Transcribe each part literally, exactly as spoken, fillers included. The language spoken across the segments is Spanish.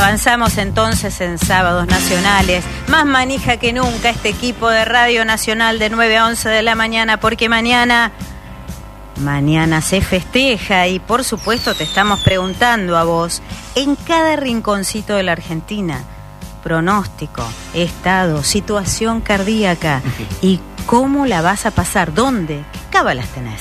Avanzamos entonces en Sábados Nacionales. Más manija que nunca este equipo de Radio Nacional de nueve a once de la mañana, porque mañana, mañana se festeja y por supuesto te estamos preguntando a vos, en cada rinconcito de la Argentina, pronóstico, estado, situación cardíaca y cómo la vas a pasar, dónde, qué cábalas tenés.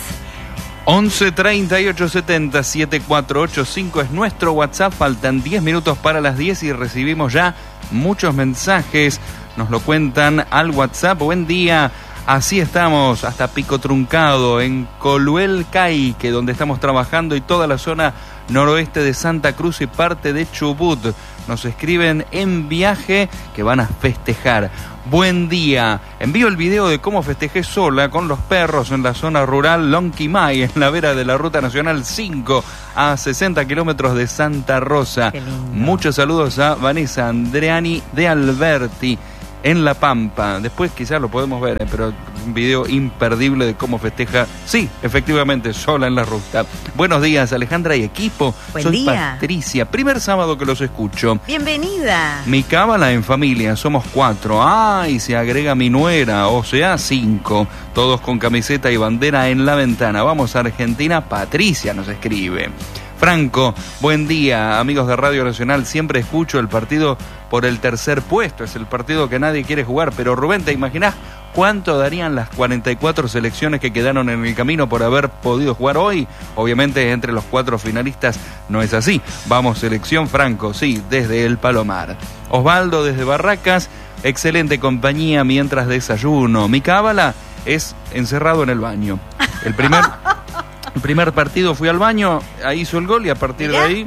once treinta y ocho setenta setenta y cuatro ochenta y cinco es nuestro WhatsApp. Faltan diez minutos para las diez y recibimos ya muchos mensajes. Nos lo cuentan al WhatsApp. Buen día, así estamos hasta Pico Truncado, en Coluel Caique, donde estamos trabajando, y toda la zona noroeste de Santa Cruz y parte de Chubut. Nos escriben en viaje que van a festejar. Buen día, envío el video de cómo festejé sola con los perros en la zona rural Lonquimay, en la vera de la Ruta Nacional cinco, a sesenta kilómetros de Santa Rosa. Muchos saludos a Vanessa Andreani de Alberti, en La Pampa. Después quizás lo podemos ver, eh, pero un video imperdible de cómo festeja, sí, efectivamente, sola en la ruta. Buenos días, Alejandra y equipo. Buen Soy día. Patricia, primer sábado que los escucho. Bienvenida. Mi cábala en familia, somos cuatro. Ah, y se agrega mi nuera, o sea, cinco. Todos con camiseta y bandera en la ventana. Vamos a Argentina, Patricia nos escribe. Franco, buen día, amigos de Radio Nacional. Siempre escucho el partido por el tercer puesto. Es el partido que nadie quiere jugar. Pero Rubén, ¿te imaginás cuánto darían las cuarenta y cuatro selecciones que quedaron en el camino por haber podido jugar hoy? Obviamente entre los cuatro finalistas no es así. Vamos, selección Franco, sí, desde el Palomar. Osvaldo desde Barracas, excelente compañía mientras desayuno. Mi cábala es encerrado en el baño. El primer... El primer partido fui al baño, ahí hizo el gol y a partir ¿Mirá? de ahí,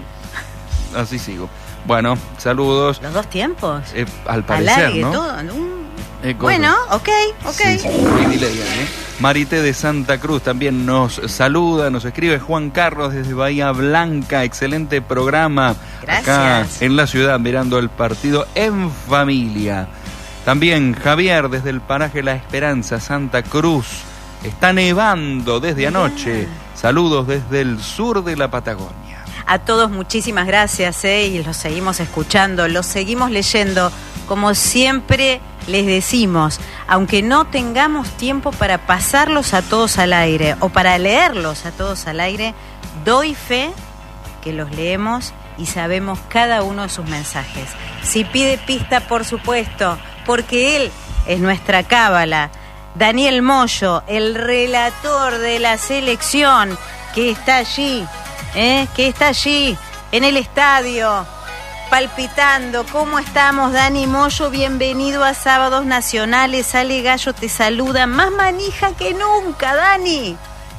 así sigo. Bueno, saludos. ¿Los dos tiempos? Eh, al parecer, Alargue, ¿no? todo, ¿no? Eh, Bueno, ok, ok. Sí, sí, muy delay, ¿eh? Marité de Santa Cruz también nos saluda, nos escribe Juan Carlos desde Bahía Blanca. Excelente programa. Gracias. Acá en la ciudad mirando el partido en familia. También Javier desde el paraje La Esperanza, Santa Cruz. Está nevando desde anoche. Saludos desde el sur de la Patagonia. A todos muchísimas gracias, ¿eh? Y los seguimos escuchando, los seguimos leyendo. Como siempre les decimos, aunque no tengamos tiempo para pasarlos a todos al aire o para leerlos a todos al aire, doy fe que los leemos y sabemos cada uno de sus mensajes. Si pide pista, por supuesto, porque él es nuestra cábala. Daniel Moyo, el relator de la selección, que está allí, ¿eh? que está allí, en el estadio, palpitando. ¿Cómo estamos, Dani Moyo? Bienvenido a Sábados Nacionales. Ale Gallo te saluda, más manija que nunca, Dani.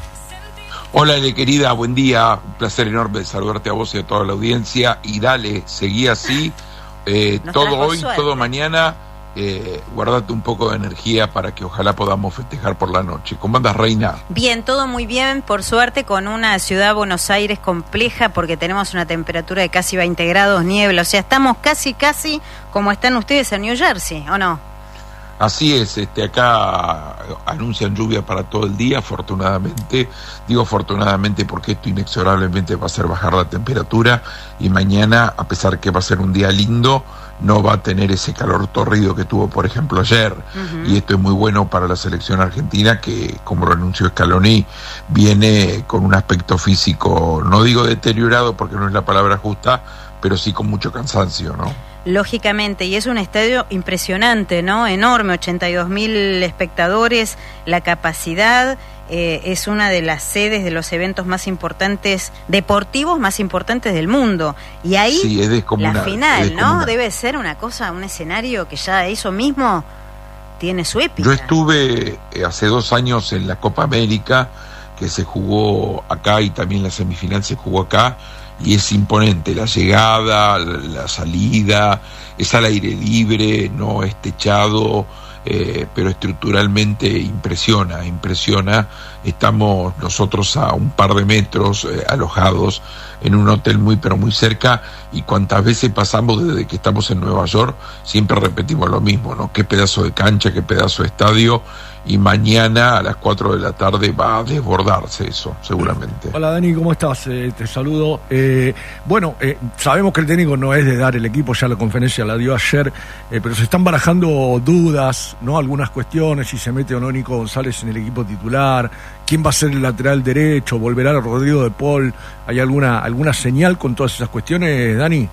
Hola, Ale, querida, buen día. Un placer enorme saludarte a vos y a toda la audiencia. Y dale, seguí así, eh, todo hoy, suerte. Todo mañana. Eh, guardate un poco de energía para que ojalá podamos festejar por la noche. ¿Cómo andas, Reina? Bien, todo muy bien, por suerte, con una ciudad Buenos Aires compleja, porque tenemos una temperatura de casi veinte grados, niebla, o sea, estamos casi, casi como están ustedes en New Jersey, ¿o no? Así es, este, acá anuncian lluvia para todo el día, afortunadamente. Digo afortunadamente porque esto inexorablemente va a hacer bajar la temperatura, y mañana, a pesar que va a ser un día lindo, no va a tener ese calor torrido que tuvo, por ejemplo, ayer. Uh-huh. Y esto es muy bueno para la selección argentina, que, como lo anunció Scaloni, viene con un aspecto físico, no digo deteriorado porque no es la palabra justa, pero sí con mucho cansancio, ¿no? Lógicamente, y es un estadio impresionante, ¿no? Enorme, ochenta y dos mil espectadores, la capacidad, eh, es una de las sedes de los eventos más importantes, deportivos más importantes del mundo. Y ahí, sí, es la final, ¿no? Debe ser una cosa, un escenario que ya eso mismo tiene su épica. Yo estuve hace dos años en la Copa América, que se jugó acá, y también la semifinal se jugó acá, y es imponente la llegada, la, la salida, es al aire libre, no es techado, eh, pero estructuralmente impresiona, impresiona. Estamos nosotros a un par de metros eh, alojados en un hotel muy pero muy cerca, y cuantas veces pasamos desde que estamos en Nueva York, siempre repetimos lo mismo, ¿no? Qué pedazo de cancha, qué pedazo de estadio, y mañana a las cuatro de la tarde va a desbordarse eso, seguramente. Hola Dani, ¿cómo estás? Eh, te saludo. Eh, bueno, eh, sabemos que el técnico no es de dar el equipo, ya la conferencia la dio ayer, eh, pero se están barajando dudas, ¿no? Algunas cuestiones, si se mete o no Nico González en el equipo titular, quién va a ser el lateral derecho, volverá a Rodrigo de Paul. ¿Hay alguna, alguna señal con todas esas cuestiones, Dani?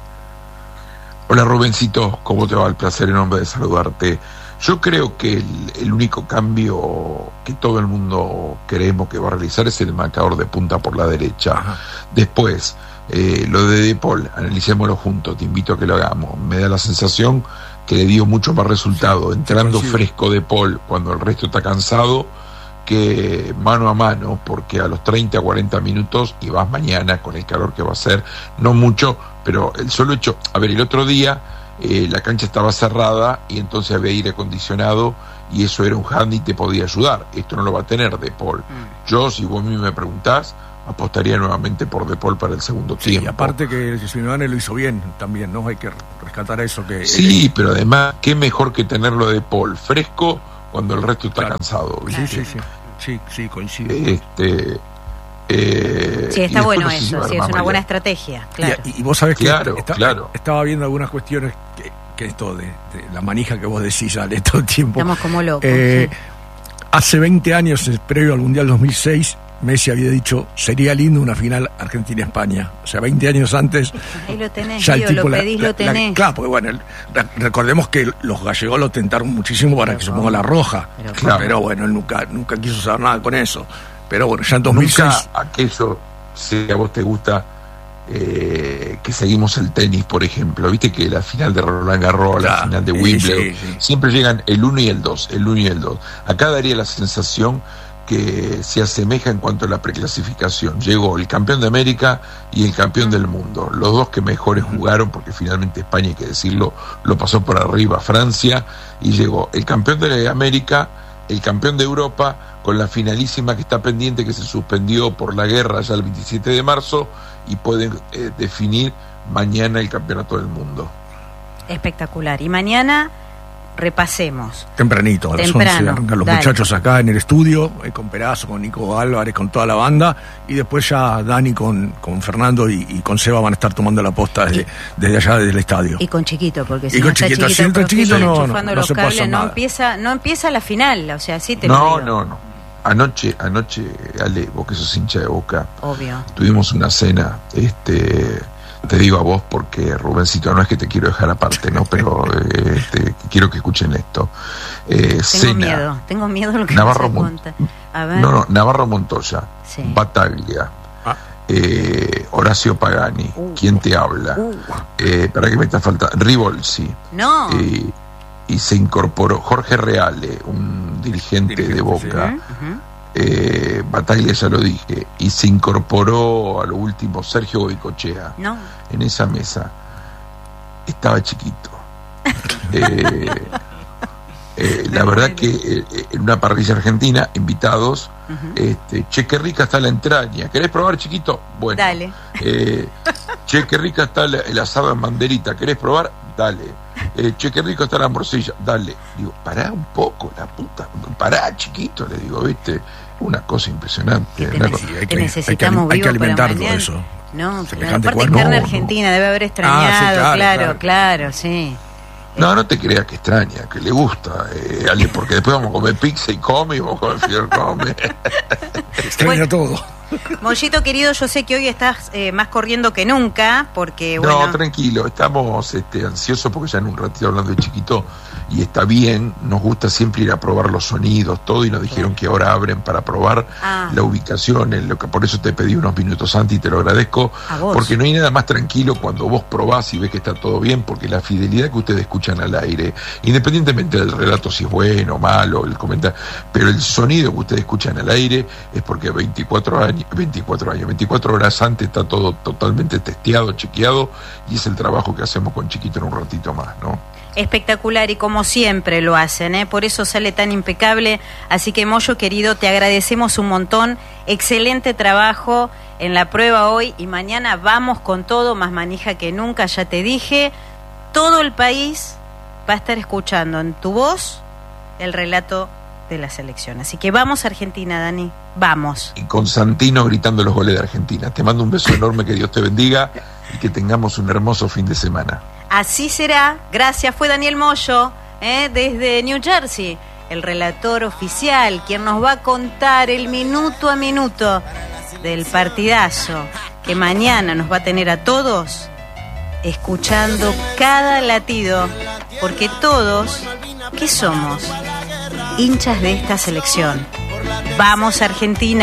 Hola Rubencito, ¿cómo te va? El placer enorme de saludarte. Yo creo que el, el único cambio que todo el mundo creemos que va a realizar es el marcador de punta por la derecha. Ajá. Después, eh, lo de De Paul, analicémoslo juntos, te invito a que lo hagamos. Me da la sensación que le dio mucho más resultado sí, entrando fresco De Paul cuando el resto está cansado que mano a mano, porque a los treinta, cuarenta minutos, y vas mañana con el calor que va a ser, no mucho, pero el solo hecho, a ver, el otro día eh, la cancha estaba cerrada y entonces había aire acondicionado y eso era un handy y te podía ayudar. Esto no lo va a tener De Paul. Mm. Yo, si vos a mí me preguntás, apostaría nuevamente por De Paul para el segundo sí, tiempo. Y aparte que Simeone lo hizo bien también, ¿no? Hay que rescatar eso que... Sí, pero además, qué mejor que tenerlo De Paul fresco cuando el resto está claro. cansado. ¿viste? Sí, sí, sí, sí, sí, coincido. Este, eh, sí, está bueno eso, sí, es una buena estrategia, claro. Y, y vos sabés que claro, está, claro. estaba viendo algunas cuestiones que, que esto de, de la manija que vos decís, Ale, todo el tiempo. Estamos como locos. Eh, sí. Hace veinte años, previo al Mundial dos mil seis, Messi había dicho, sería lindo una final Argentina-España. O sea, veinte años antes... Ahí lo tenés, ya tío, el tipo lo pedís, la, lo tenés. La, claro, porque bueno, el, recordemos que los gallegos lo tentaron muchísimo para pero que no. se ponga la roja. Pero, claro. pero bueno, él nunca, nunca quiso saber nada con eso. Pero bueno, ya en dos mil seis... Nunca aquello, si a vos te gusta, eh, que seguimos el tenis, por ejemplo. Viste que la final de Roland Garros, claro, la final de Wimbledon, sí, sí. siempre llegan el uno y el dos, el uno y el dos. Acá daría la sensación que se asemeja en cuanto a la preclasificación. Llegó el campeón de América y el campeón del mundo, los dos que mejores jugaron, porque finalmente España, hay que decirlo, lo pasó por arriba Francia, y llegó el campeón de América, el campeón de Europa, con la finalísima que está pendiente, que se suspendió por la guerra ya el veintisiete de marzo, y pueden eh, definir mañana el campeonato del mundo. Espectacular. Y mañana repasemos. Tempranito, a las once arrancan los dale. muchachos acá en el estudio, eh, con Perazo, con Nico Álvarez, con toda la banda, y después ya Dani con, con Fernando y, y con Seba van a estar tomando la posta desde, desde allá, desde el estadio. Y con Chiquito, porque si y no con está Chiquito, Chiquito, si no está Chiquito no, no, no los se cables, pasa no nada. empieza, no empieza la final, o sea, sí te No, lo digo. no, no. Anoche, anoche, Ale, vos que sos hincha de Boca, obvio, tuvimos una cena, este... te digo a vos porque, Rubencito, no es que te quiero dejar aparte, ¿no? Pero eh, este, quiero que escuchen esto. Eh, tengo cena, miedo, tengo miedo de lo que Navarro me cuenta. A ver. No, no, Navarro Montoya, sí. Bataglia, ah. eh, Horacio Pagani, uh. ¿quién te habla? Uh. Eh, ¿Para qué me está faltando? Rivolsi. No. Eh, y se incorporó Jorge Reale, un dirigente, dirigente de Boca. Sí. Uh-huh. Eh, Bataglia, ya lo dije, y se incorporó a lo último Sergio Goicochea. No. En esa mesa estaba Chiquito. eh, eh, la verdad que eh, en una parrilla argentina, invitados, uh-huh. este, che, qué rica está la entraña. ¿Querés probar, Chiquito? Bueno. Dale. Eh, che, qué rica está el, el asado en banderita. ¿Querés probar? Dale. Eh, che, qué rico está la morcilla. Dale. Digo, pará un poco, la puta. Pará, Chiquito, le digo, ¿viste? Una cosa impresionante. Te, una neces- cosa. Te que, necesitamos hay que, vivo hay que para todo eso. No, pero aparte carne no, argentina, no. debe haber extrañado, ah, sí, claro, claro, claro, claro, sí. No, no te creas que extraña, que le gusta, eh, Ale, porque después vamos a comer pizza y come, y vamos a comer fiel come. Extraña bueno, todo. Mollito querido, yo sé que hoy estás eh, más corriendo que nunca, porque bueno... No, tranquilo, estamos este, ansiosos porque ya en un ratito hablando de Chiquito, y está bien, nos gusta siempre ir a probar los sonidos, todo, y nos dijeron que ahora abren para probar ah. la ubicación, en lo que por eso te pedí unos minutos antes y te lo agradezco, porque no hay nada más tranquilo cuando vos probás y ves que está todo bien, porque la fidelidad que ustedes escuchan al aire, independientemente del relato si es bueno o malo, el comentario, pero el sonido que ustedes escuchan al aire es porque veinticuatro años, veinticuatro años, veinticuatro horas antes está todo totalmente testeado, chequeado, y es el trabajo que hacemos con Chiquito en un ratito más, ¿no? Espectacular, y como siempre lo hacen, ¿eh? Por eso sale tan impecable. Así que, Moyo querido, te agradecemos un montón. Excelente trabajo en la prueba hoy, y mañana vamos con todo, más manija que nunca, ya te dije. Todo el país va a estar escuchando en tu voz el relato de la selección. Así que vamos Argentina, Dani, vamos. Y con Santino gritando los goles de Argentina. Te mando un beso enorme, que Dios te bendiga y que tengamos un hermoso fin de semana. Así será. Gracias. Fue Daniel Moyo, ¿eh? desde New Jersey, el relator oficial, quien nos va a contar el minuto a minuto del partidazo que mañana nos va a tener a todos escuchando cada latido, porque todos, ¿qué somos? Hinchas de esta selección. Vamos Argentina.